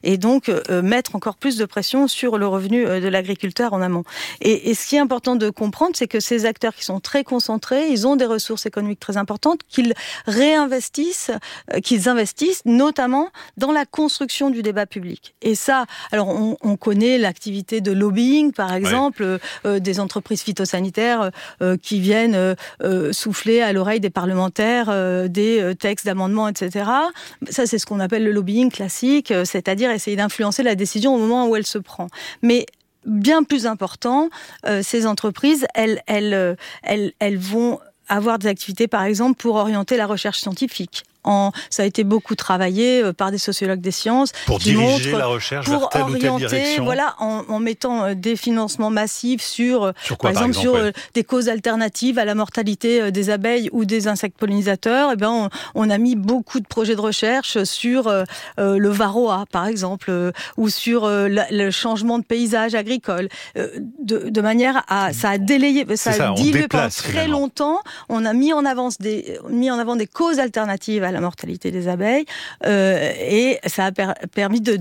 et donc mettre encore plus de pression sur le revenu de l'agriculteur en amont. Et ce qui est important de comprendre, c'est que ces acteurs qui sont très concentrés, ils ont des ressources économiques très importantes, qu'ils investissent notamment dans la construction du débat public. Et ça, alors on connaît l'activité de lobbying, par exemple, des entreprises phytosanitaires qui viennent souffler à l'oreille des parlementaires des textes d'amendement, etc. Ça, c'est ce qu'on appelle le lobbying classique, c'est-à-dire essayer d'influencer la décision au moment où elle se prend. Mais bien plus important, ces entreprises, elles vont avoir des activités, par exemple, pour orienter la recherche scientifique. Ça a été beaucoup travaillé par des sociologues des sciences pour diriger la recherche vers telle ou telle direction. Voilà, en mettant des financements massifs sur par exemple sur des causes alternatives à la mortalité des abeilles ou des insectes pollinisateurs. Et ben on a mis beaucoup de projets de recherche sur le varroa, par exemple, ou sur le changement de paysage agricole, de manière à ça a dilué pendant très longtemps. On a mis en avant des causes alternatives à la mortalité des abeilles, et ça a permis de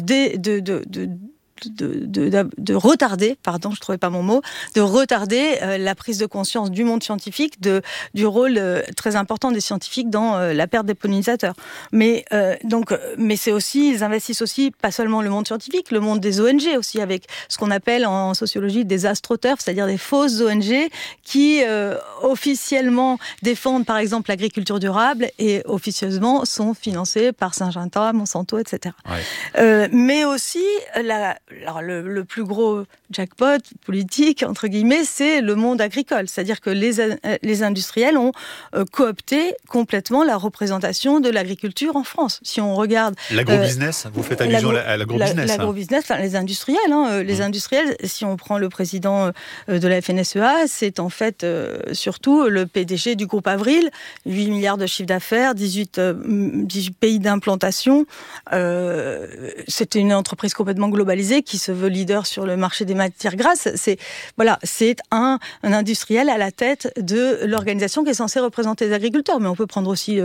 retarder, pardon, je trouvais pas mon mot, de retarder la prise de conscience du monde scientifique du rôle très important des scientifiques dans la perte des pollinisateurs. Mais c'est aussi, ils investissent aussi pas seulement le monde scientifique, le monde des ONG aussi, avec ce qu'on appelle en sociologie des astroturfs, c'est-à-dire des fausses ONG qui officiellement défendent par exemple l'agriculture durable et officieusement sont financées par Syngenta, Monsanto, etc. Ouais. Mais aussi le plus gros jackpot politique, entre guillemets, c'est le monde agricole. C'est-à-dire que les industriels ont coopté complètement la représentation de l'agriculture en France. Si on regarde... L'agrobusiness, vous faites allusion à l'agrobusiness. L'agrobusiness, enfin les industriels. Les industriels, si on prend le président de la FNSEA, c'est en fait surtout le PDG du groupe Avril, 8 milliards de chiffre d'affaires, 18 pays d'implantation. C'était une entreprise complètement globalisée qui se veut leader sur le marché des matières grasses. C'est un industriel à la tête de l'organisation qui est censée représenter les agriculteurs. Mais on peut prendre aussi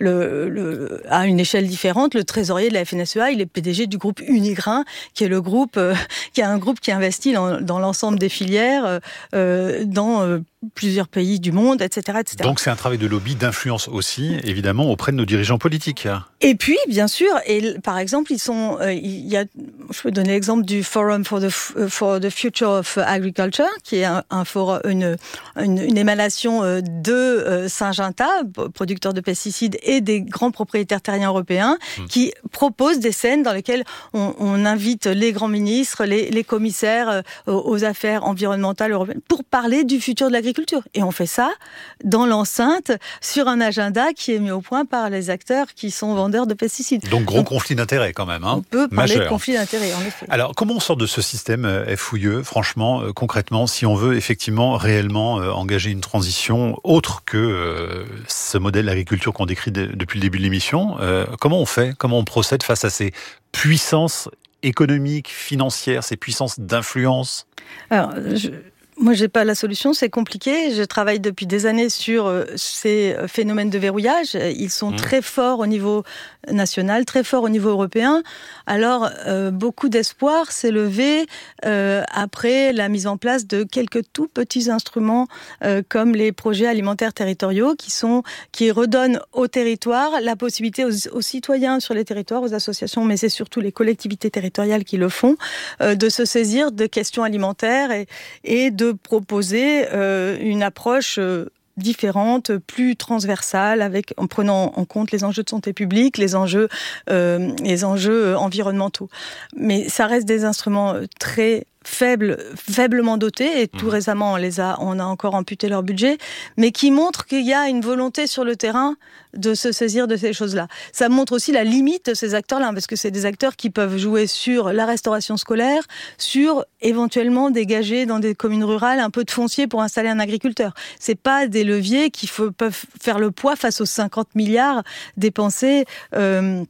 à une échelle différente le trésorier de la FNSEA. Il est PDG du groupe Unigrain, qui est un groupe qui investit dans l'ensemble des filières dans plusieurs pays du monde, etc., etc. Donc c'est un travail de lobby, d'influence aussi, évidemment, auprès de nos dirigeants politiques. Et puis, bien sûr, par exemple, je peux donner l'exemple du Forum for the Future of Agriculture, qui est une émanation de Syngenta, producteur de pesticides, et des grands propriétaires terriens européens, qui proposent des scènes dans lesquelles on invite les grands ministres, les commissaires aux affaires environnementales européennes, pour parler du futur de l'agriculture. Et on fait ça dans l'enceinte, sur un agenda qui est mis au point par les acteurs qui sont vendeurs de pesticides. Donc conflit d'intérêts quand même. On peut parler de conflit d'intérêts, en effet. Alors, comment on sort de ce système fouilleux, franchement, concrètement, si on veut effectivement, réellement engager une transition autre que ce modèle d'agriculture qu'on décrit depuis le début de l'émission? Comment on fait? Comment on procède face à ces puissances économiques, financières, ces puissances d'influence? Alors, moi, j'ai pas la solution, c'est compliqué. Je travaille depuis des années sur ces phénomènes de verrouillage. Ils sont très forts au niveau national, très forts au niveau européen. Alors, beaucoup d'espoir s'est levé après la mise en place de quelques tout petits instruments comme les projets alimentaires territoriaux qui redonnent aux territoires la possibilité aux citoyens sur les territoires, aux associations, mais c'est surtout les collectivités territoriales qui le font, de se saisir de questions alimentaires et de proposer une approche différente, plus transversale, en prenant en compte les enjeux de santé publique, les enjeux environnementaux. Mais ça reste des instruments très faiblement dotés, et tout récemment on a encore amputé leur budget, mais qui montrent qu'il y a une volonté sur le terrain de se saisir de ces choses-là. Ça montre aussi la limite de ces acteurs-là, parce que c'est des acteurs qui peuvent jouer sur la restauration scolaire, sur éventuellement dégager dans des communes rurales un peu de foncier pour installer un agriculteur. C'est pas des leviers qui peuvent faire le poids face aux 50 milliards dépensés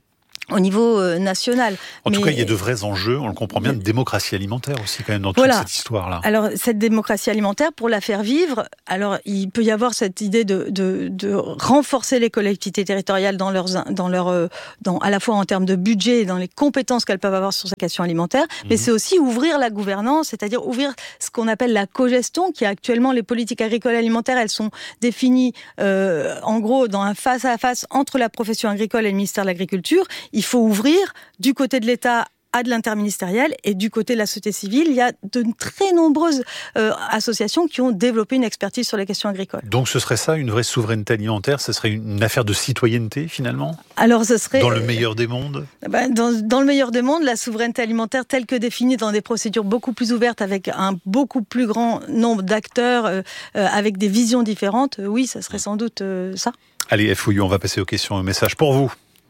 au niveau national. En tout cas, il y a de vrais enjeux, on le comprend bien, de démocratie alimentaire aussi quand même dans toute cette histoire-là. Alors, cette démocratie alimentaire, pour la faire vivre, alors il peut y avoir cette idée de renforcer les collectivités territoriales dans à la fois en termes de budget et dans les compétences qu'elles peuvent avoir sur cette question alimentaire, mais c'est aussi ouvrir la gouvernance, c'est-à-dire ouvrir ce qu'on appelle la cogestion, qui actuellement, les politiques agricoles et alimentaires, elles sont définies en gros dans un face-à-face entre la profession agricole et le ministère de l'Agriculture. Il faut ouvrir du côté de l'État à de l'interministériel et du côté de la société civile. Il y a de très nombreuses associations qui ont développé une expertise sur les questions agricoles. Donc ce serait ça, une vraie souveraineté alimentaire? Ce serait une affaire de citoyenneté finalement? Alors ce serait... Dans le meilleur des mondes? Dans le meilleur des mondes, la souveraineté alimentaire telle que définie dans des procédures beaucoup plus ouvertes avec un beaucoup plus grand nombre d'acteurs, avec des visions différentes, oui, ça serait sans doute ça. Allez, FOU, on va passer aux questions, aux messages pour vous.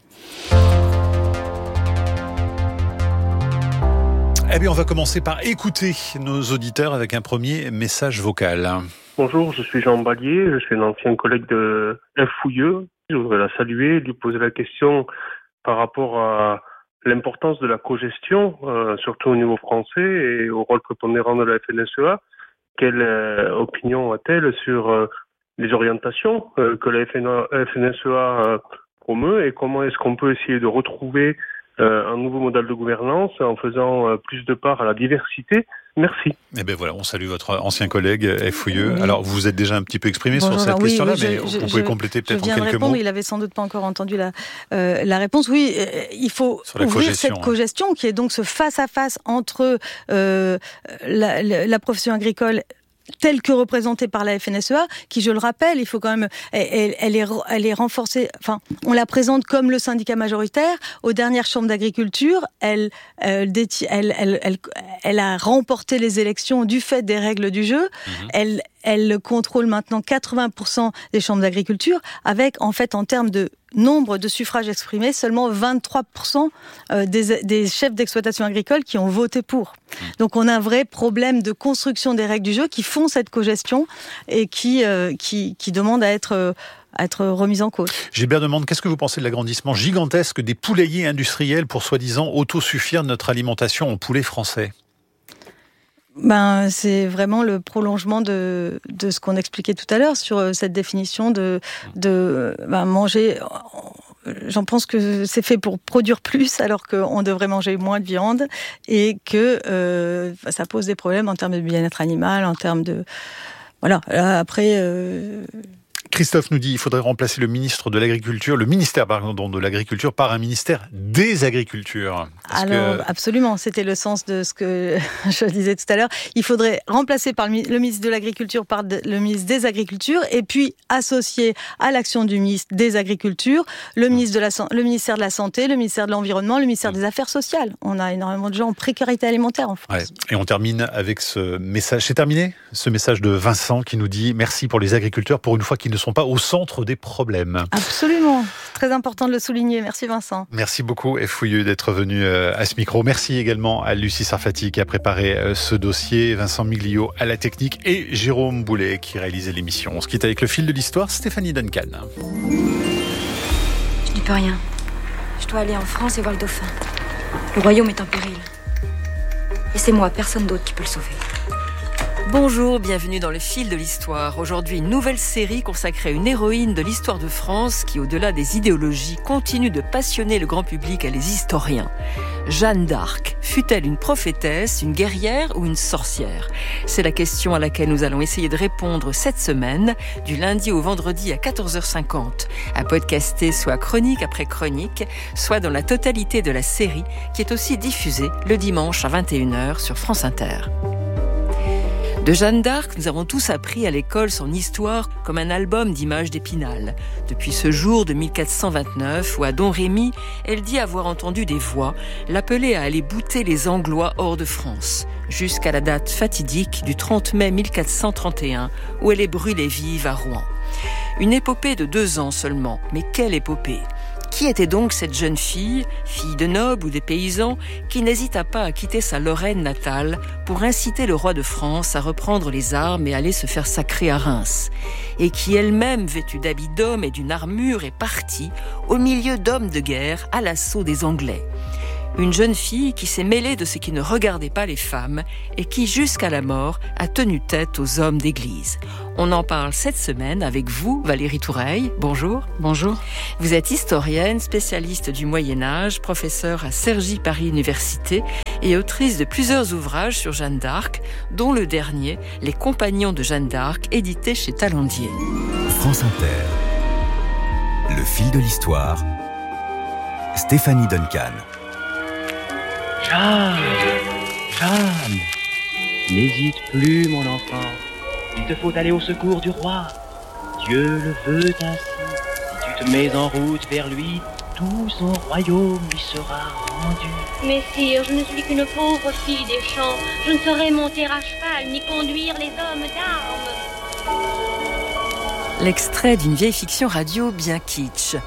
Eh bien, on va commencer par écouter nos auditeurs avec un premier message vocal. Bonjour, je suis Jean Ballier, je suis un ancien collègue de FOUE. Je voudrais la saluer, lui poser la question par rapport à l'importance de la cogestion, surtout au niveau français, et au rôle prépondérant de la FNSEA. Quelle opinion a-t-elle sur les orientations que la FNSEA promeut, et comment est-ce qu'on peut essayer de retrouver un nouveau modèle de gouvernance en faisant plus de part à la diversité? Merci. Eh bien voilà, on salue votre ancien collègue FOUE. Oui. Alors, vous vous êtes déjà un petit peu exprimé sur cette question-là, mais vous pouvez compléter peut-être en quelques mots. Il avait sans doute pas encore entendu la réponse. Oui, il faut ouvrir cette cogestion qui est donc ce face-à-face entre la profession agricole telle que représentée par la FNSEA, qui, je le rappelle, il faut quand même, elle est renforcée. Enfin, on la présente comme le syndicat majoritaire. Aux dernières chambres d'agriculture, elle a remporté les élections du fait des règles du jeu. Elle contrôle maintenant 80% des chambres d'agriculture, avec, en fait, en termes de nombre de suffrages exprimés, seulement 23% des chefs d'exploitation agricole qui ont voté pour. Donc on a un vrai problème de construction des règles du jeu qui font cette cogestion et qui demandent à être remise en cause. Gilbert demande, qu'est-ce que vous pensez de l'agrandissement gigantesque des poulaillers industriels pour soi-disant autosuffire notre alimentation en poulet français? C'est vraiment le prolongement de ce qu'on expliquait tout à l'heure sur cette définition de manger. J'en pense que c'est fait pour produire plus alors qu'on devrait manger moins de viande et que ça pose des problèmes en termes de bien-être animal, en termes de... Voilà, après... Christophe nous dit qu'il faudrait remplacer le ministère de l'Agriculture par un ministère des Agricultures. Absolument, c'était le sens de ce que je disais tout à l'heure. Il faudrait remplacer par le ministre de l'Agriculture par le ministre des Agricultures et puis associer à l'action du ministre des Agricultures le ministère de la Santé, le ministère de l'Environnement, le ministère des Affaires sociales. On a énormément de gens en précarité alimentaire en France. Ouais. Et on termine avec ce message. C'est terminé ? Ce message de Vincent qui nous dit « Merci pour les agriculteurs, pour une fois qu'ils ne sont pas au centre des problèmes ». Absolument, c'est très important de le souligner. Merci Vincent. Merci beaucoup FOUE d'être venu à ce micro. Merci également à Lucie Sarfati qui a préparé ce dossier, Vincent Miglio à la technique et Jérôme Boulet qui réalisait l'émission. On se quitte avec le fil de l'histoire, Stéphanie Duncan. Je n'y peux rien. Je dois aller en France et voir le dauphin. Le royaume est en péril. Et c'est moi, personne d'autre qui peut le sauver. Bonjour, bienvenue dans le fil de l'histoire. Aujourd'hui, une nouvelle série consacrée à une héroïne de l'histoire de France qui, au-delà des idéologies, continue de passionner le grand public et les historiens. Jeanne d'Arc, fut-elle une prophétesse, une guerrière ou une sorcière ? C'est la question à laquelle nous allons essayer de répondre cette semaine, du lundi au vendredi à 14h50. À podcaster soit chronique après chronique, soit dans la totalité de la série qui est aussi diffusée le dimanche à 21h sur France Inter. De Jeanne d'Arc, nous avons tous appris à l'école son histoire comme un album d'images d'Épinal. Depuis ce jour de 1429 où à Don Rémy, elle dit avoir entendu des voix l'appeler à aller bouter les Anglois hors de France, jusqu'à la date fatidique du 30 mai 1431 où elle est brûlée vive à Rouen. Une épopée de 2 ans seulement, mais quelle épopée ! Qui était donc cette jeune fille de nobles ou des paysans, qui n'hésita pas à quitter sa Lorraine natale pour inciter le roi de France à reprendre les armes et aller se faire sacrer à Reims, et qui elle-même, vêtue d'habits d'homme et d'une armure, est partie au milieu d'hommes de guerre à l'assaut des Anglais. Une jeune fille qui s'est mêlée de ce qui ne regardait pas les femmes et qui, jusqu'à la mort, a tenu tête aux hommes d'église. On en parle cette semaine avec vous, Valérie Toureille. Bonjour. Bonjour. Vous êtes historienne, spécialiste du Moyen-Âge, professeure à Cergy Paris Université et autrice de plusieurs ouvrages sur Jeanne d'Arc, dont le dernier, Les Compagnons de Jeanne d'Arc, édité chez Talandier. France Inter. Le fil de l'histoire. Stéphanie Duncan. Jeanne, n'hésite plus, mon enfant. Il te faut aller au secours du roi. Dieu le veut ainsi. Si tu te mets en route vers lui, tout son royaume lui sera rendu. Mais sire, je ne suis qu'une pauvre fille des champs. Je ne saurais monter à cheval ni conduire les hommes d'armes. L'extrait d'une vieille fiction radio bien kitsch.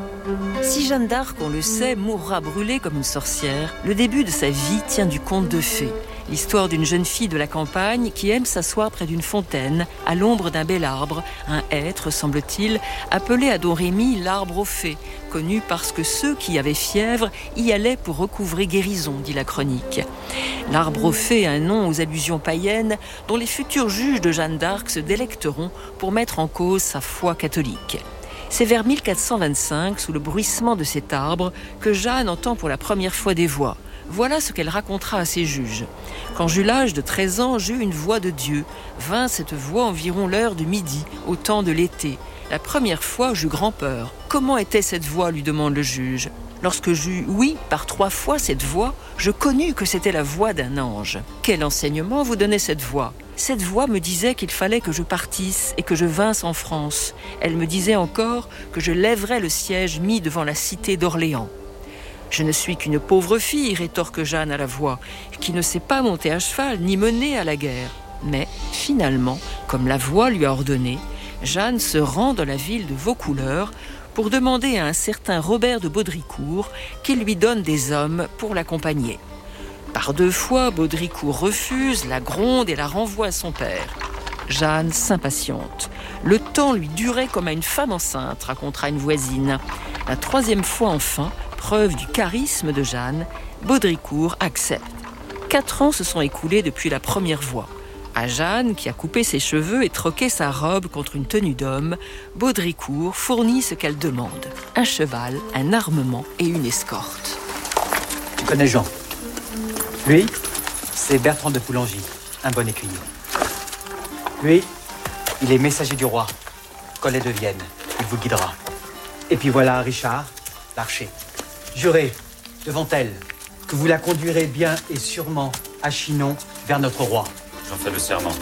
Si Jeanne d'Arc, on le sait, mourra brûlée comme une sorcière, le début de sa vie tient du conte de fées. L'histoire d'une jeune fille de la campagne qui aime s'asseoir près d'une fontaine, à l'ombre d'un bel arbre, un hêtre, semble-t-il, appelé à Don Rémy l'arbre aux fées, connu parce que ceux qui avaient fièvre y allaient pour recouvrer guérison, dit la chronique. L'arbre aux fées, un nom aux allusions païennes, dont les futurs juges de Jeanne d'Arc se délecteront pour mettre en cause sa foi catholique. C'est vers 1425, sous le bruissement de cet arbre, que Jeanne entend pour la première fois des voix. Voilà ce qu'elle racontera à ses juges. Quand j'eus l'âge de 13 ans, j'eus une voix de Dieu. Vint cette voix environ l'heure du midi, au temps de l'été. La première fois, j'eus grand peur. Comment était cette voix, lui demande le juge. Lorsque j'eus oui par 3 fois cette voix, je connus que c'était la voix d'un ange. Quel enseignement vous donnait cette voix ? Cette voix me disait qu'il fallait que je partisse et que je vinsse en France. Elle me disait encore que je lèverais le siège mis devant la cité d'Orléans. Je ne suis qu'une pauvre fille, rétorque Jeanne à la voix, qui ne sait pas monter à cheval ni mener à la guerre. Mais finalement, comme la voix lui a ordonné, Jeanne se rend dans la ville de Vaucouleurs pour demander à un certain Robert de Baudricourt qu'il lui donne des hommes pour l'accompagner. Par 2 fois, Baudricourt refuse, la gronde et la renvoie à son père. Jeanne s'impatiente. Le temps lui durait comme à une femme enceinte, racontera une voisine. La 3e fois enfin, preuve du charisme de Jeanne, Baudricourt accepte. 4 ans se sont écoulés depuis la première voix. À Jeanne, qui a coupé ses cheveux et troqué sa robe contre une tenue d'homme, Baudricourt fournit ce qu'elle demande. Un cheval, un armement et une escorte. Tu connais Jean ? Lui, c'est Bertrand de Poulengy, un bon écuyer. Lui, il est messager du roi, Collet de Vienne, il vous guidera. Et puis voilà Richard, l'archer. Jurez, devant elle, que vous la conduirez bien et sûrement à Chinon vers notre roi. J'en fais le serment.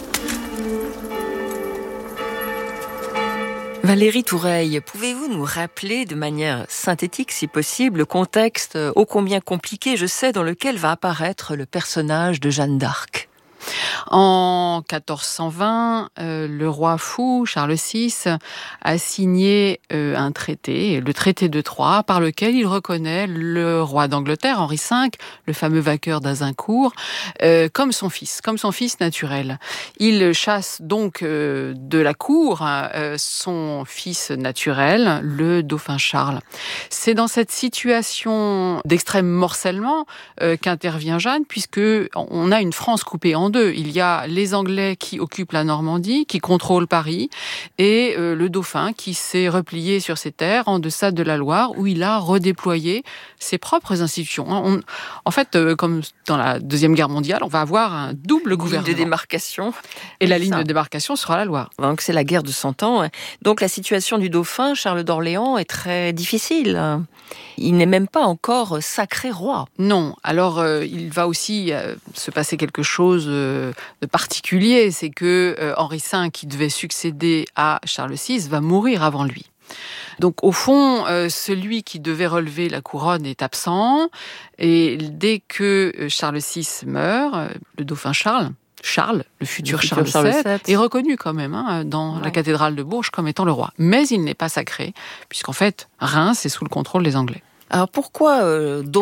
Valérie Toureille, pouvez-vous nous rappeler de manière synthétique, si possible, le contexte ô combien compliqué, je sais, dans lequel va apparaître le personnage de Jeanne d'Arc ? En 1420, le roi fou, Charles VI, a signé un traité, le traité de Troyes, par lequel il reconnaît le roi d'Angleterre, Henri V, le fameux vainqueur d'Azincourt, comme son fils naturel. Il chasse donc de la cour son fils naturel, le dauphin Charles. C'est dans cette situation d'extrême morcellement qu'intervient Jeanne, puisque on a une France coupée en deux. Il y a les Anglais qui occupent la Normandie, qui contrôlent Paris, et le dauphin qui s'est replié sur ses terres en deçà de la Loire, où il a redéployé ses propres institutions. En fait, comme dans la Deuxième Guerre mondiale, on va avoir un double gouvernement. Ligne de démarcation. Et la ligne de démarcation sera la Loire. Donc c'est la guerre de 100 ans. Donc la situation du dauphin, Charles d'Orléans, est très difficile. Il n'est même pas encore sacré roi. Non. Alors, il va aussi se passer quelque chose de particulier. C'est que Henri V, qui devait succéder à Charles VI, va mourir avant lui. Donc, au fond, celui qui devait relever la couronne est absent. Et dès que Charles VI meurt, le dauphin Charles, Charles, le futur Charles VII, est reconnu quand même dans la cathédrale de Bourges comme étant le roi. Mais il n'est pas sacré, puisqu'en fait, Reims est sous le contrôle des Anglais. Alors pourquoi Domrémy ?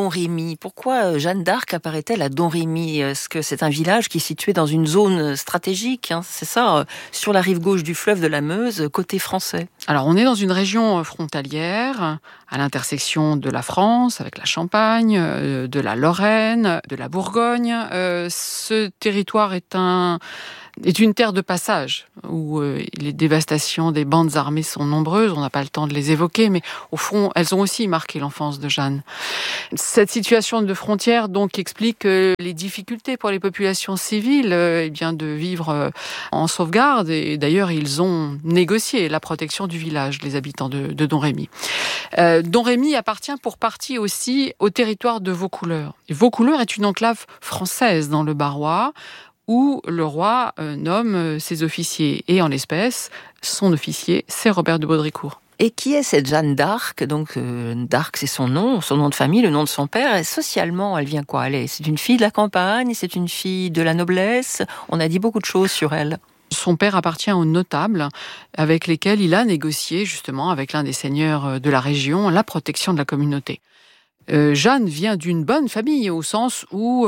Pourquoi Jeanne d'Arc apparaît-elle à Domrémy ? Est-ce que c'est un village qui est situé dans une zone stratégique, c'est ça, sur la rive gauche du fleuve de la Meuse, côté français ? Alors on est dans une région frontalière, à l'intersection de la France, avec la Champagne, de la Lorraine, de la Bourgogne. Ce territoire est une terre de passage, où les dévastations des bandes armées sont nombreuses, on n'a pas le temps de les évoquer, mais au fond, elles ont aussi marqué l'enfance de Jeanne. Cette situation de frontière donc explique les difficultés pour les populations civiles de vivre en sauvegarde, et d'ailleurs ils ont négocié la protection du village, les habitants de Domrémy. Domrémy appartient pour partie aussi au territoire de Vaucouleurs. Et Vaucouleurs est une enclave française dans le Barrois, où le roi nomme ses officiers. Et en l'espèce, son officier, c'est Robert de Baudricourt. Et qui est cette Jeanne d'Arc ? Donc, d'Arc, c'est son nom de famille, le nom de son père. Et socialement, elle vient quoi ? C'est une fille de la campagne, c'est une fille de la noblesse. On a dit beaucoup de choses sur elle. Son père appartient aux notables avec lesquels il a négocié, justement, avec l'un des seigneurs de la région, la protection de la communauté. Jeanne vient d'une bonne famille, au sens où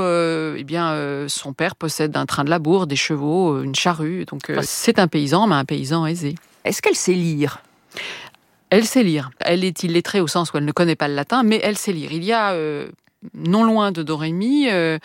son père possède un train de labour, des chevaux, une charrue. Donc c'est un paysan, mais un paysan aisé. Est-ce qu'elle sait lire ? Elle sait lire. Elle est illettrée au sens où elle ne connaît pas le latin, mais elle sait lire. Il y a non loin de Domrémy,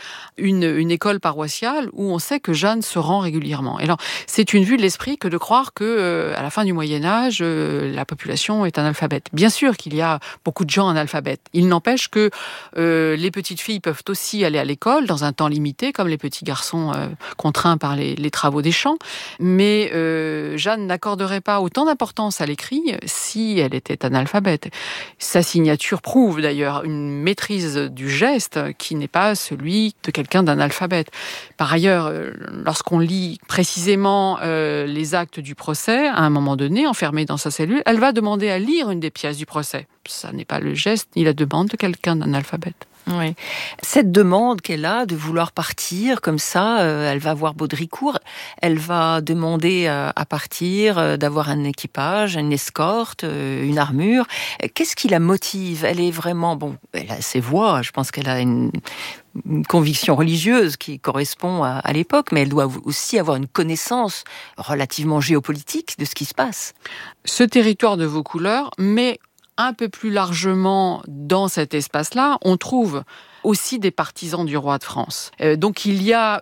une école paroissiale où on sait que Jeanne se rend régulièrement. Et alors, c'est une vue de l'esprit que de croire que à la fin du Moyen-Âge, la population est analphabète. Bien sûr qu'il y a beaucoup de gens analphabètes. Il n'empêche que les petites filles peuvent aussi aller à l'école dans un temps limité, comme les petits garçons contraints par les travaux des champs. Mais Jeanne n'accorderait pas autant d'importance à l'écrit si elle était analphabète. Sa signature prouve d'ailleurs une maîtrise du geste qui n'est pas celui de quelqu'un d'analphabète. Par ailleurs, lorsqu'on lit précisément les actes du procès, à un moment donné, enfermée dans sa cellule, elle va demander à lire une des pièces du procès. Ça n'est pas le geste ni la demande de quelqu'un d'analphabète. Oui. Cette demande qu'elle a de vouloir partir comme ça, elle va voir Baudricourt, elle va demander à partir, d'avoir un équipage, une escorte, une armure. Qu'est-ce qui la motive ? Elle est vraiment, elle a ses voix, je pense qu'elle a une conviction religieuse qui correspond à l'époque, mais elle doit aussi avoir une connaissance relativement géopolitique de ce qui se passe. Ce territoire de Vaucouleurs, mais un peu plus largement dans cet espace-là, on trouve aussi des partisans du roi de France. Donc il y a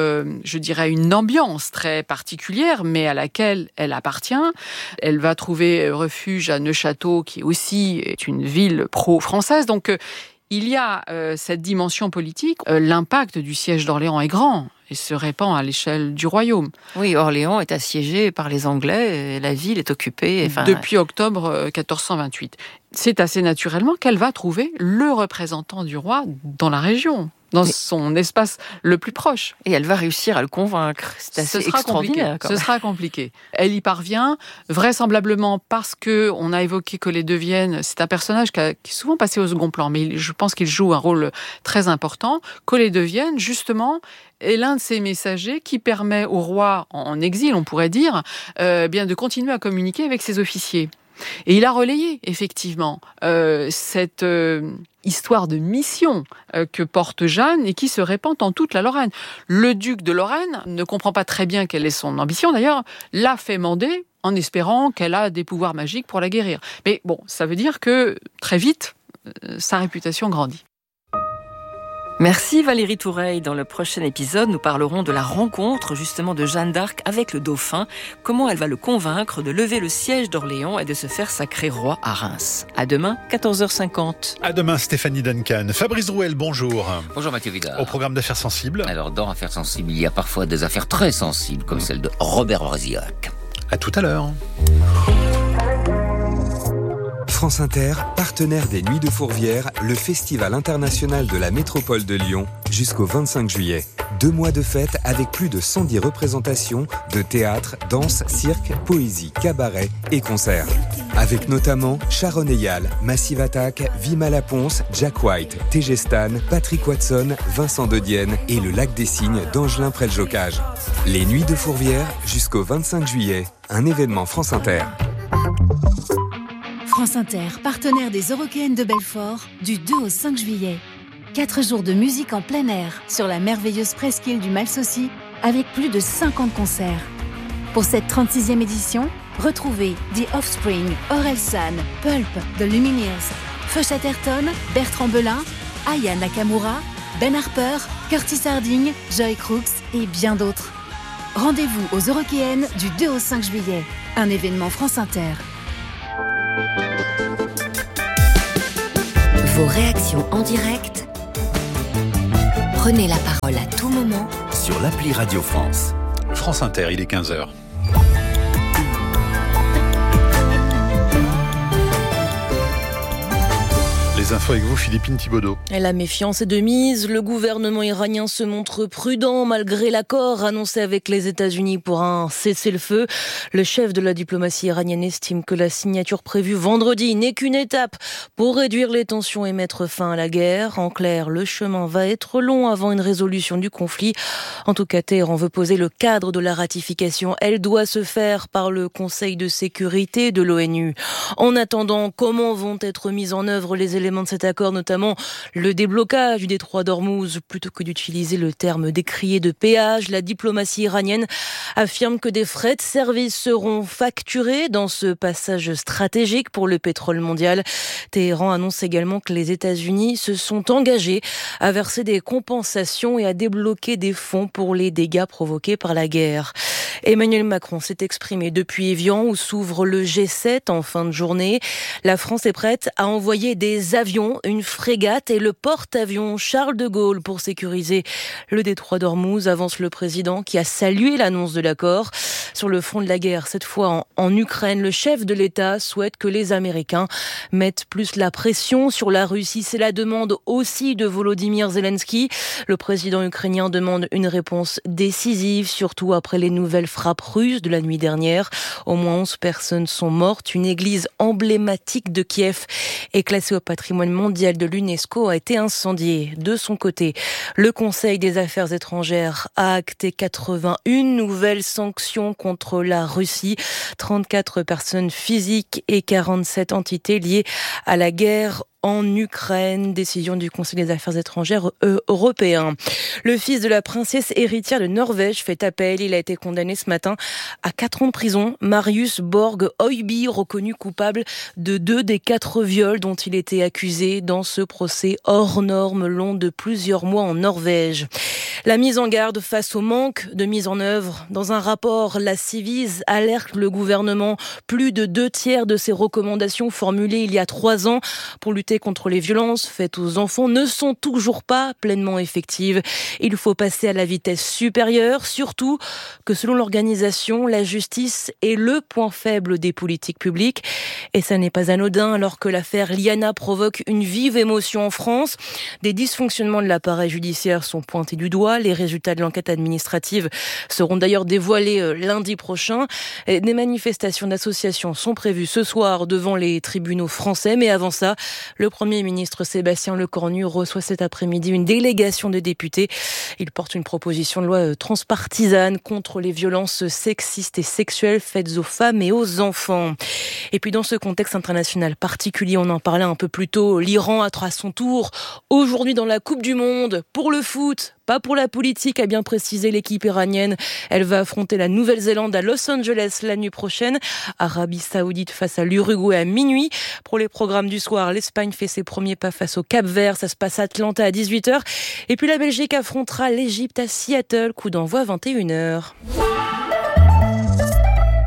une ambiance très particulière, mais à laquelle elle appartient. Elle va trouver refuge à Neufchâteau, qui aussi est une ville pro-française. Donc il y a cette dimension politique. L'impact du siège d'Orléans est grand et se répand à l'échelle du royaume. Oui, Orléans est assiégée par les Anglais et la ville est occupée. Depuis octobre 1428. C'est assez naturellement qu'elle va trouver le représentant du roi dans la région, dans son espace le plus proche. Et elle va réussir à le convaincre. C'est assez extraordinaire. Ce sera compliqué. Elle y parvient, vraisemblablement parce qu'on a évoqué Collet de Vienne. C'est un personnage qui est souvent passé au second plan, mais je pense qu'il joue un rôle très important. Collet de Vienne, justement, est l'un de ces messagers qui permet au roi, en exil, on pourrait dire, de continuer à communiquer avec ses officiers. Et il a relayé, effectivement, cette histoire de mission que porte Jeanne et qui se répand en toute la Lorraine. Le duc de Lorraine ne comprend pas très bien quelle est son ambition, d'ailleurs, l'a fait mander en espérant qu'elle a des pouvoirs magiques pour la guérir. Mais ça veut dire que, très vite, sa réputation grandit. Merci Valérie Toureille. Dans le prochain épisode, nous parlerons de la rencontre justement de Jeanne d'Arc avec le dauphin, comment elle va le convaincre de lever le siège d'Orléans et de se faire sacrer roi à Reims. À demain, 14h50. À demain, Stéphanie Duncan. Fabrice Drouel, bonjour. Bonjour Mathieu Vidal. Au programme d'affaires sensibles. Alors, dans Affaires sensibles, il y a parfois des affaires très sensibles, comme celle de Robert Orziac. À tout à l'heure. France Inter, partenaire des Nuits de Fourvière, le festival international de la métropole de Lyon, jusqu'au 25 juillet. 2 mois de fête avec plus de 110 représentations de théâtre, danse, cirque, poésie, cabaret et concerts. Avec notamment Sharon Eyal, Massive Attack, Vima Laponce, Jack White, TG Stan, Patrick Watson, Vincent De Dienne et le Lac des Cygnes d'Angelin Près-le-Jocage. Les Nuits de Fourvière jusqu'au 25 juillet, un événement France Inter. France Inter, partenaire des Eurockéennes de Belfort, du 2 au 5 juillet. 4 jours de musique en plein air sur la merveilleuse presqu'île du Malsaucy, avec plus de 50 concerts. Pour cette 36e édition, retrouvez The Offspring, Orelsan, Pulp, The Lumineers, Feu Chatterton, Bertrand Belin, Aya Nakamura, Ben Harper, Curtis Harding, Joy Crooks et bien d'autres. Rendez-vous aux Eurockéennes du 2 au 5 juillet, un événement France Inter. Vos réactions en direct, prenez la parole à tout moment sur l'appli Radio France. France Inter, il est 15h. Les infos avec vous, Philippine Thibaudeau. La méfiance est de mise. Le gouvernement iranien se montre prudent malgré l'accord annoncé avec les États-Unis pour un cessez-le-feu. Le chef de la diplomatie iranienne estime que la signature prévue vendredi n'est qu'une étape pour réduire les tensions et mettre fin à la guerre. En clair, le chemin va être long avant une résolution du conflit. En tout cas, Téhéran veut poser le cadre de la ratification. Elle doit se faire par le Conseil de sécurité de l'ONU. En attendant, comment vont être mis en œuvre les éléments de cet accord, notamment le déblocage du détroit d'Ormuz. Plutôt que d'utiliser le terme décrié de péage, la diplomatie iranienne affirme que des frais de service seront facturés dans ce passage stratégique pour le pétrole mondial. Téhéran annonce également que les États-Unis se sont engagés à verser des compensations et à débloquer des fonds pour les dégâts provoqués par la guerre. Emmanuel Macron s'est exprimé depuis Évian où s'ouvre le G7 en fin de journée. La France est prête à envoyer des avions, une frégate et le porte-avions Charles de Gaulle pour sécuriser le détroit d'Ormuz, avance le président qui a salué l'annonce de l'accord. Sur le front de la guerre, cette fois en Ukraine, le chef de l'État souhaite que les Américains mettent plus la pression sur la Russie. C'est la demande aussi de Volodymyr Zelensky. Le président ukrainien demande une réponse décisive, surtout après les nouvelles frappes russes de la nuit dernière. Au moins 11 personnes sont mortes. Une église emblématique de Kiev est classée au patrimoine mondial de l'UNESCO a été incendiée. De son côté, le Conseil des Affaires étrangères a acté 81 nouvelles sanctions contre la Russie. 34 personnes physiques et 47 entités liées à la guerre en Ukraine, décision du Conseil des Affaires étrangères européen. Le fils de la princesse héritière de Norvège fait appel. Il a été condamné ce matin à 4 ans de prison. Marius Borg Øiby, reconnu coupable de 2 des 4 viols dont il était accusé dans ce procès hors norme long de plusieurs mois en Norvège. La mise en garde face au manque de mise en œuvre. Dans un rapport, la Ciivise alerte le gouvernement. Plus de 2/3 de ses recommandations formulées il y a 3 ans pour lutter contre les violences faites aux enfants ne sont toujours pas pleinement effectives. Il faut passer à la vitesse supérieure, surtout que selon l'organisation, la justice est le point faible des politiques publiques. Et ça n'est pas anodin alors que l'affaire Liana provoque une vive émotion en France. Des dysfonctionnements de l'appareil judiciaire sont pointés du doigt. Les résultats de l'enquête administrative seront d'ailleurs dévoilés lundi prochain. Des manifestations d'associations sont prévues ce soir devant les tribunaux français. Mais avant ça, le Premier ministre Sébastien Lecornu reçoit cet après-midi une délégation de députés. Il porte une proposition de loi transpartisane contre les violences sexistes et sexuelles faites aux femmes et aux enfants. Et puis dans ce contexte international particulier, on en parlait un peu plus tôt, l'Iran à son tour aujourd'hui dans la Coupe du Monde pour le foot. Pas pour la politique, a bien précisé l'équipe iranienne. Elle va affronter la Nouvelle-Zélande à Los Angeles la nuit prochaine. Arabie Saoudite face à l'Uruguay à minuit. Pour les programmes du soir, l'Espagne fait ses premiers pas face au Cap-Vert. Ça se passe à Atlanta à 18h. Et puis la Belgique affrontera l'Égypte à Seattle. Coup d'envoi à 21h.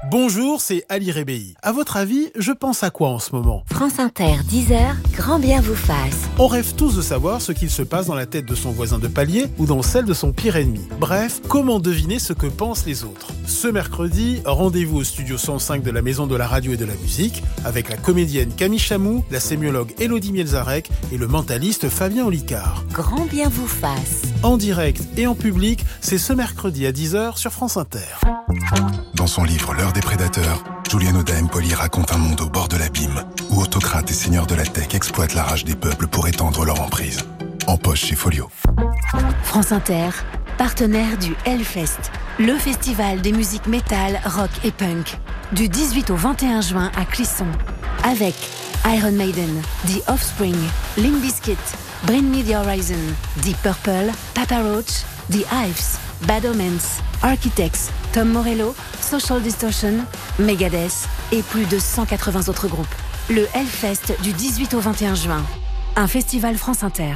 Bonjour, c'est Ali Rebéi. À votre avis, je pense à quoi en ce moment ? France Inter, 10h, grand bien vous fasse. On rêve tous de savoir ce qu'il se passe dans la tête de son voisin de palier ou dans celle de son pire ennemi. Bref, comment deviner ce que pensent les autres ? Ce mercredi, rendez-vous au studio 105 de la Maison de la Radio et de la Musique avec la comédienne Camille Chamou, la sémiologue Élodie Mielzarek et le mentaliste Fabien Olicard. Grand bien vous fasse. En direct et en public, c'est ce mercredi à 10h sur France Inter. Dans son livre L'heure des prédateurs, Julien Oda-Empoli raconte un monde au bord de l'abîme, où autocrates et seigneurs de la tech exploitent la rage des peuples pour étendre leur emprise. En poche chez Folio. France Inter, partenaire du Hellfest, le festival des musiques métal, rock et punk, du 18 au 21 juin à Clisson, avec Iron Maiden, The Offspring, Limp Bizkit, Bring Me the Horizon, Deep Purple, Papa Roach, The Hives, Bad Omens, Architects, Tom Morello, Social Distortion, Megadeth et plus de 180 autres groupes. Le Hellfest du 18 au 21 juin. Un festival France Inter.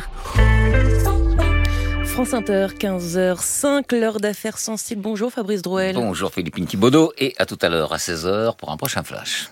France Inter, 15h05, l'heure d'affaires sensibles. Bonjour Fabrice Drouel. Bonjour Philippine Thibaudot et à tout à l'heure à 16h pour un prochain flash.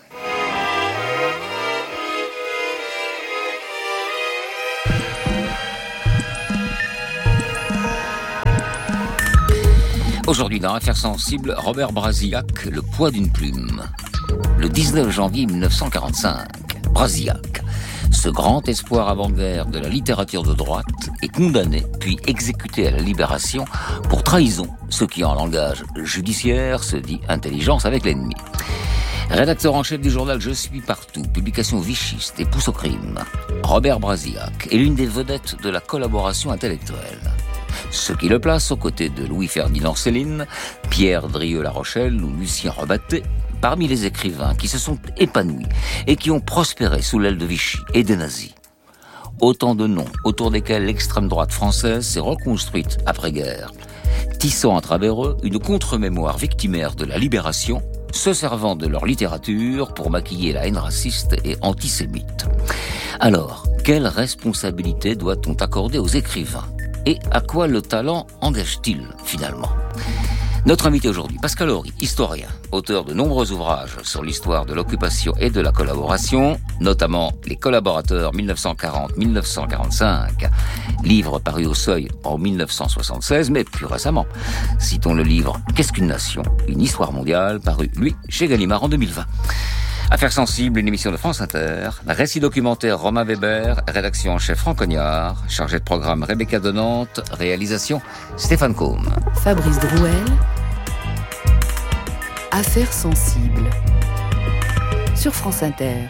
Aujourd'hui, dans Affaires sensibles, Robert Brasillac, le poids d'une plume. Le 19 janvier 1945, Brasillac, ce grand espoir avant-guerre de la littérature de droite, est condamné puis exécuté à la Libération pour trahison, ce qui en langage judiciaire se dit intelligence avec l'ennemi. Rédacteur en chef du journal Je suis partout, publication vichiste et pousse au crime, Robert Brasillac est l'une des vedettes de la collaboration intellectuelle. Ce qui le place aux côtés de Louis-Ferdinand Céline, Pierre Drieux-La Rochelle ou Lucien Rebatté, parmi les écrivains qui se sont épanouis et qui ont prospéré sous l'aile de Vichy et des nazis. Autant de noms autour desquels l'extrême droite française s'est reconstruite après-guerre, tissant à travers eux une contre-mémoire victimaire de la libération, se servant de leur littérature pour maquiller la haine raciste et antisémite. Alors, quelle responsabilité doit-on accorder aux écrivains ? Et à quoi le talent engage-t-il, finalement ? Notre invité aujourd'hui, Pascal Horry, historien, auteur de nombreux ouvrages sur l'histoire de l'occupation et de la collaboration, notamment Les collaborateurs 1940-1945, livre paru au Seuil en 1976, mais plus récemment, citons le livre Qu'est-ce qu'une nation ? Une histoire mondiale, paru, lui, chez Gallimard en 2020. Affaires sensibles, une émission de France Inter, récit documentaire Romain Weber, rédaction en chef Franck Cognard, chargé de programme Rebecca Donante, réalisation Stéphane Combe. Fabrice Drouel, Affaires sensibles, sur France Inter.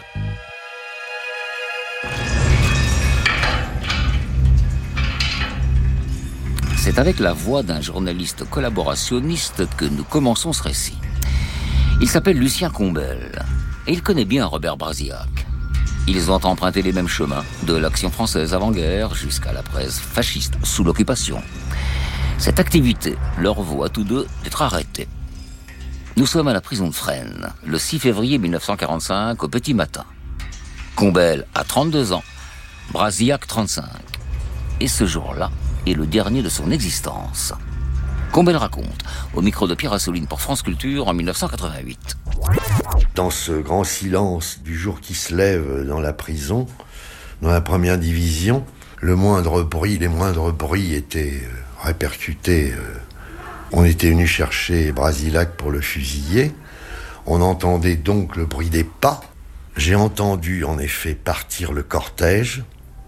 C'est avec la voix d'un journaliste collaborationniste que nous commençons ce récit. Il s'appelle Lucien Combel. Et il connaît bien Robert Brasillac. Ils ont emprunté les mêmes chemins, de l'action française avant-guerre jusqu'à la presse fasciste sous l'occupation. Cette activité leur vaut à tous deux d'être arrêtés. Nous sommes à la prison de Fresnes, le 6 février 1945, au petit matin. Combel a 32 ans, Brasillac 35. Et ce jour-là est le dernier de son existence. Combel raconte, au micro de Pierre Assouline pour France Culture en 1988. Dans ce grand silence du jour qui se lève dans la prison, dans la première division, les moindres bruits étaient répercutés. On était venu chercher Brasillac pour le fusiller. On entendait donc le bruit des pas. J'ai entendu en effet partir le cortège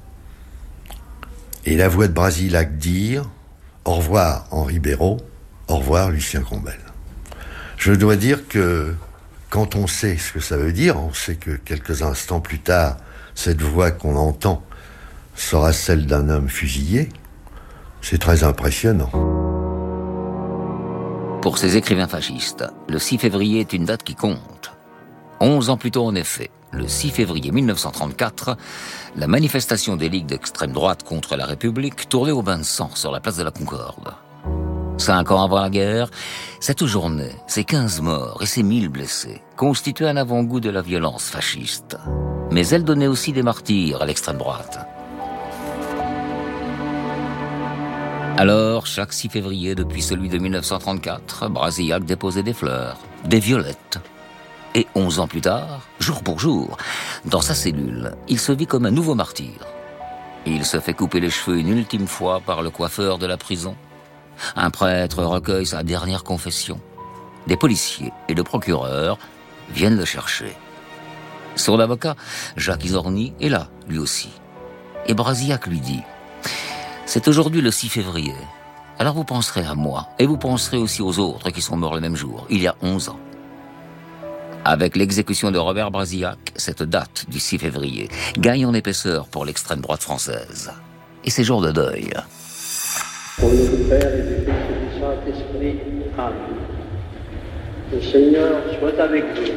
et la voix de Brasillac dire « Au revoir Henri Béraud, au revoir Lucien Combel ». Je dois dire que quand on sait ce que ça veut dire, on sait que quelques instants plus tard, cette voix qu'on entend sera celle d'un homme fusillé. C'est très impressionnant. Pour ces écrivains fascistes, le 6 février est une date qui compte. 11 ans plus tôt, en effet, le 6 février 1934, la manifestation des ligues d'extrême droite contre la République tournait au bain de sang sur la place de la Concorde. 5 ans avant la guerre, cette journée, ces 15 morts et ces 1000 blessés constituaient un avant-goût de la violence fasciste. Mais elle donnait aussi des martyrs à l'extrême droite. Alors, chaque 6 février, depuis celui de 1934, Brasillac déposait des fleurs, des violettes, Et 11 ans plus tard, jour pour jour, dans sa cellule, il se vit comme un nouveau martyr. Il se fait couper les cheveux une ultime fois par le coiffeur de la prison. Un prêtre recueille sa dernière confession. Des policiers et le procureur viennent le chercher. Son avocat, Jacques Isorni, est là, lui aussi. Et Brasillac lui dit « C'est aujourd'hui le 6 février. Alors vous penserez à moi, et vous penserez aussi aux autres qui sont morts le même jour, il y a 11 ans. » Avec l'exécution de Robert Brasillac, cette date du 6 février gagne en épaisseur pour l'extrême droite française. Et c'est jour de deuil. Au nom du Père et du Fils et du Saint-Esprit, Amen. Le Seigneur soit avec vous.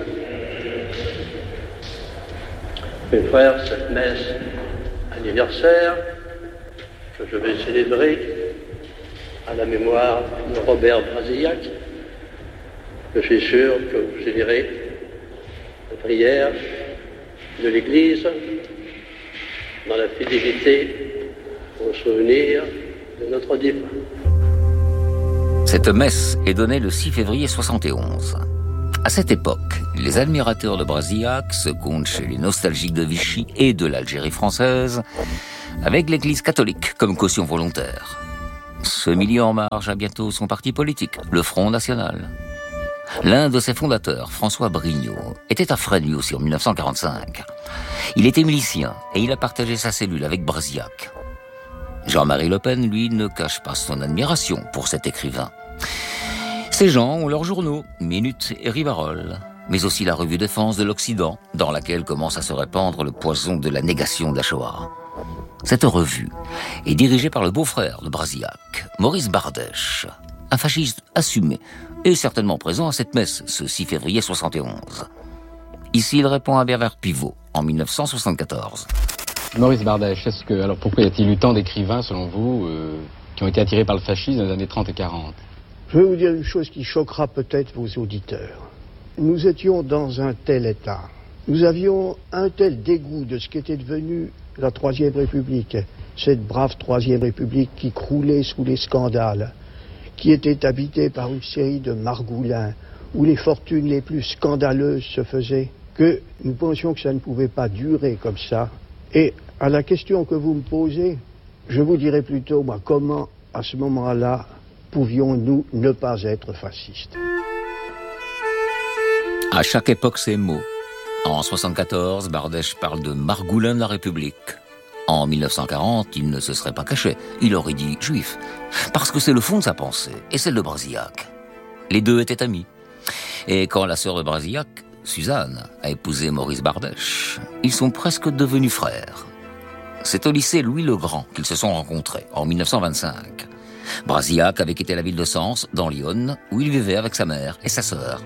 Mes frères, cette messe anniversaire que je vais célébrer à la mémoire de Robert Brasillac, je suis sûr que vous élirez la prière de l'Église dans la fidélité au souvenir de notre défunt. Cette messe est donnée le 6 février 71. À cette époque, les admirateurs de Brasillac se comptent chez les nostalgiques de Vichy et de l'Algérie française, avec l'Église catholique comme caution volontaire. Ce milieu en marge a bientôt son parti politique, le Front National. L'un de ses fondateurs, François Brignot, était à Fresnes lui aussi en 1945. Il était milicien et il a partagé sa cellule avec Brasillac. Jean-Marie Le Pen, lui, ne cache pas son admiration pour cet écrivain. Ces gens ont leurs journaux, Minute et Rivarol, mais aussi la revue Défense de l'Occident, dans laquelle commence à se répandre le poison de la négation de la Shoah. Cette revue est dirigée par le beau-frère de Brasillac, Maurice Bardèche, un fasciste assumé et certainement présent à cette messe ce 6 février 71. Ici, il répond à Bernard Pivot en 1974. Maurice Bardèche, alors pourquoi y a-t-il eu tant d'écrivains, selon vous, qui ont été attirés par le fascisme dans les années 30 et 40 ? Je vais vous dire une chose qui choquera peut-être vos auditeurs. Nous étions dans un tel état. Nous avions un tel dégoût de ce qu'était devenu la Troisième République, cette brave Troisième République qui croulait sous les scandales, qui était habitée par une série de margoulins, où les fortunes les plus scandaleuses se faisaient, que nous pensions que ça ne pouvait pas durer comme ça. Et à la question que vous me posez, je vous dirais plutôt, moi, comment, à ce moment-là, pouvions-nous ne pas être fascistes ? À chaque époque, ces mots. En 1974, Bardèche parle de margoulin de la République. En 1940, il ne se serait pas caché. Il aurait dit juif. Parce que c'est le fond de sa pensée, et celle de Brasillac. Les deux étaient amis. Et quand la sœur de Brasillac, Suzanne, a épousé Maurice Bardèche, ils sont presque devenus frères. C'est au lycée Louis le Grand qu'ils se sont rencontrés, en 1925. Brasillac avait quitté la ville de Sens, dans l'Yonne, où il vivait avec sa mère et sa sœur.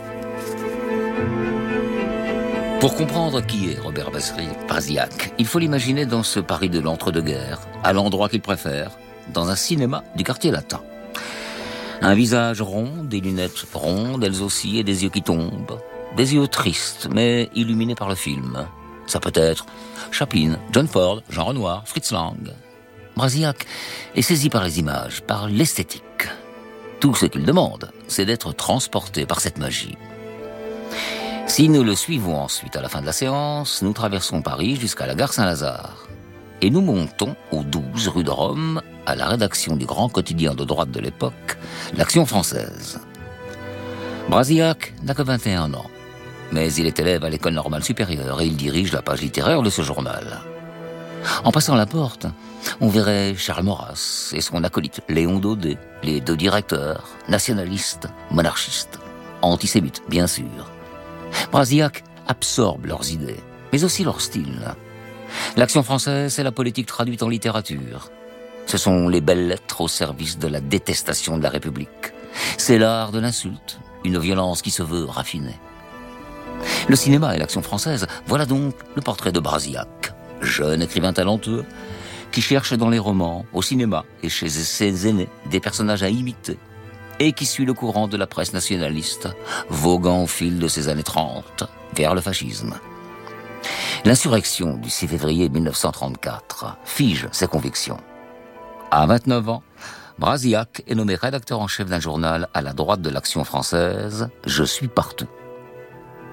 Pour comprendre qui est Robert Brasillac, il faut l'imaginer dans ce Paris de l'entre-deux-guerres, à l'endroit qu'il préfère, dans un cinéma du quartier latin. Un visage rond, des lunettes rondes, elles aussi, et des yeux qui tombent. Des yeux tristes, mais illuminés par le film. Ça peut être Chaplin, John Ford, Jean Renoir, Fritz Lang. Brasillac est saisi par les images, par l'esthétique. Tout ce qu'il demande, c'est d'être transporté par cette magie. Si nous le suivons ensuite à la fin de la séance, nous traversons Paris jusqu'à la gare Saint-Lazare. Et nous montons au 12 rue de Rome, à la rédaction du grand quotidien de droite de l'époque, l'Action française. Brasillac n'a que 21 ans, mais il est élève à l'école normale supérieure et il dirige la page littéraire de ce journal. En passant la porte, on verrait Charles Maurras et son acolyte Léon Daudet, les deux directeurs, nationalistes, monarchistes, antisémites bien sûr. Brasillac absorbe leurs idées, mais aussi leur style. L'Action française, c'est la politique traduite en littérature. Ce sont les belles lettres au service de la détestation de la République. C'est l'art de l'insulte, une violence qui se veut raffinée. Le cinéma et l'Action française, voilà donc le portrait de Brasillac, jeune écrivain talentueux, qui cherche dans les romans, au cinéma et chez ses aînés des personnages à imiter, et qui suit le courant de la presse nationaliste, voguant au fil de ces années 30 vers le fascisme. L'insurrection du 6 février 1934 fige ses convictions. À 29 ans, Brasillac est nommé rédacteur en chef d'un journal à la droite de l'Action française, Je suis partout.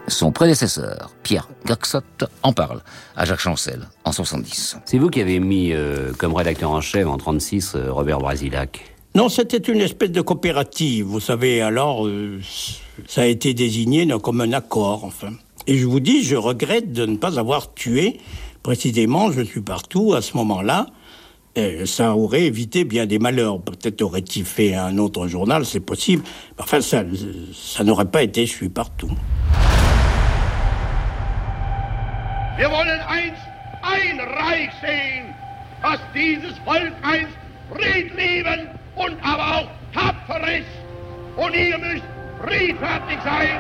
Son prédécesseur, Pierre Garxot, en parle à Jacques Chancel en 70. C'est vous qui avez mis comme rédacteur en chef en 36 Robert Brasillach. Non, c'était une espèce de coopérative, vous savez, alors ça a été désigné comme un accord, enfin. Et je vous dis, je regrette de ne pas avoir tué, précisément, Je suis partout, à ce moment-là. Ça aurait évité bien des malheurs. Peut-être aurait-il fait un autre journal, c'est possible. Enfin, ça n'aurait pas été Je suis partout. Wir wollen ein Reich sehen, dass dieses Volk einst friedlieben und aber auch tapfer ist. Und ihr müsst friedfertig sein.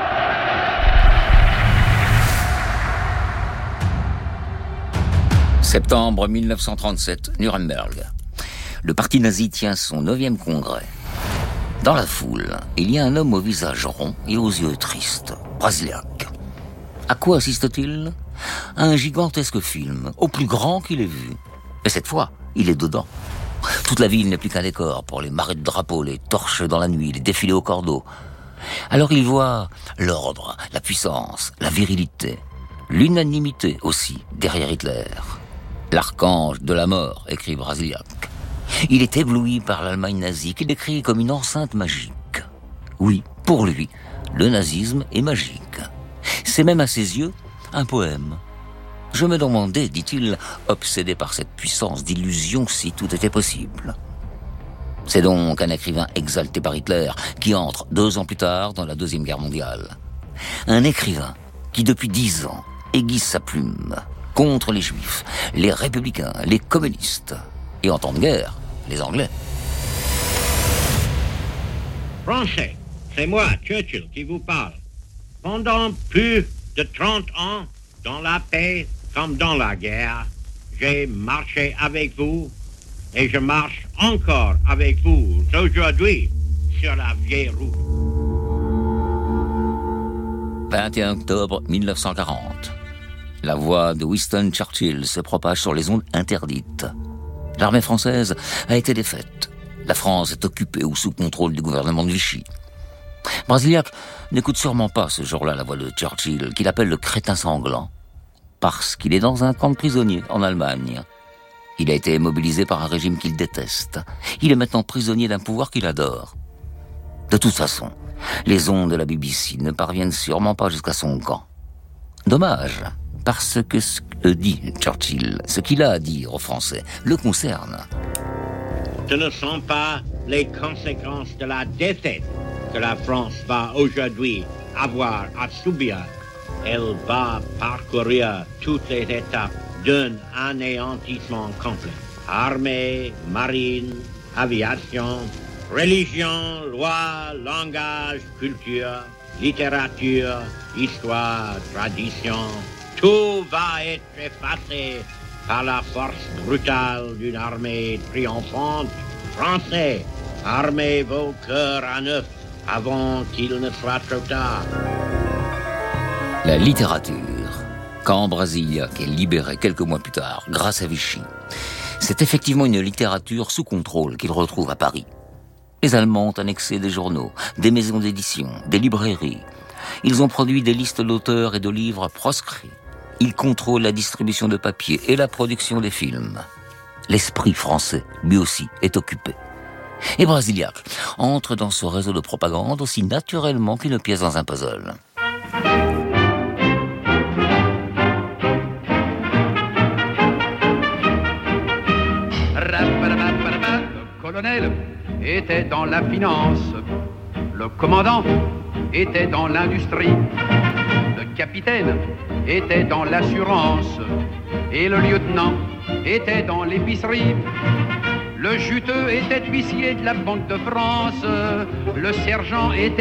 Septembre 1937, Nuremberg. Le parti nazi tient son 9e congrès. Dans la foule, il y a un homme au visage rond et aux yeux tristes, Brasillach. À quoi assiste-t-il ? À un gigantesque film, au plus grand qu'il ait vu. Et cette fois, il est dedans. Toute la ville n'est plus qu'un décor pour les marées de drapeaux, les torches dans la nuit, les défilés au cordeau. Alors il voit l'ordre, la puissance, la virilité, l'unanimité aussi derrière Hitler. L'archange de la mort, écrit Brasillach. Il est ébloui par l'Allemagne nazie qu'il décrit comme une enceinte magique. Oui, pour lui, le nazisme est magique. C'est même à ses yeux un poème. Je me demandais, dit-il, obsédé par cette puissance d'illusion, si tout était possible. C'est donc un écrivain exalté par Hitler qui entre 2 ans plus tard dans la Deuxième Guerre mondiale. Un écrivain qui, depuis 10 ans, aiguise sa plume contre les Juifs, les républicains, les communistes et en temps de guerre, les Anglais. Français, c'est moi, Churchill, qui vous parle. Pendant plus de 30 ans, dans la paix comme dans la guerre, j'ai marché avec vous et je marche encore avec vous aujourd'hui sur la vieille route. 21 octobre 1940. La voix de Winston Churchill se propage sur les ondes interdites. L'armée française a été défaite. La France est occupée ou sous contrôle du gouvernement de Vichy. Brasillach n'écoute sûrement pas ce jour-là la voix de Churchill, qu'il appelle le crétin sanglant, parce qu'il est dans un camp de prisonniers en Allemagne. Il a été mobilisé par un régime qu'il déteste. Il est maintenant prisonnier d'un pouvoir qu'il adore. De toute façon, les ondes de la BBC ne parviennent sûrement pas jusqu'à son camp. Dommage, parce que ce que dit Churchill, ce qu'il a à dire aux Français, le concerne. Ce ne sont pas les conséquences de la défaite que la France va aujourd'hui avoir à subir. Elle va parcourir toutes les étapes d'un anéantissement complet. Armée, marine, aviation, religion, loi, langage, culture, littérature, histoire, tradition, tout va être effacé par la force brutale d'une armée triomphante. Français, armez vos cœurs à neuf avant qu'il ne soit trop tard. La littérature, quand Brasillach est libéré quelques mois plus tard, grâce à Vichy, c'est effectivement une littérature sous contrôle qu'il retrouve à Paris. Les Allemands ont annexé des journaux, des maisons d'édition, des librairies. Ils ont produit des listes d'auteurs et de livres proscrits. Ils contrôlent la distribution de papier et la production des films. L'esprit français, lui aussi, est occupé. Et Brasillach entre dans ce réseau de propagande aussi naturellement qu'une pièce dans un puzzle. Le colonel était dans la finance, le commandant était dans l'industrie, le capitaine était dans l'assurance et le lieutenant était dans l'épicerie. Le juteux était huissier de la Banque de France, le sergent était